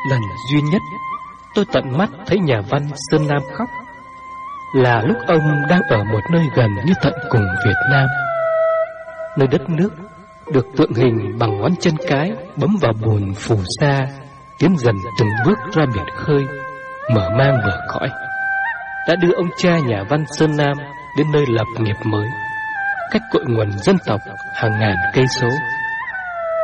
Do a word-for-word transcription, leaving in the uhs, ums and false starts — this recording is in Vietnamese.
Lần duy nhất tôi tận mắt thấy nhà văn Sơn Nam khóc là lúc ông đang ở một nơi gần như tận cùng Việt Nam, nơi đất nước được tượng hình bằng ngón chân cái bấm vào bùn phù sa, tiến dần từng bước ra biển khơi, mở mang bờ cõi, đã đưa ông cha nhà văn Sơn Nam đến nơi lập nghiệp mới, cách cội nguồn dân tộc hàng ngàn cây số.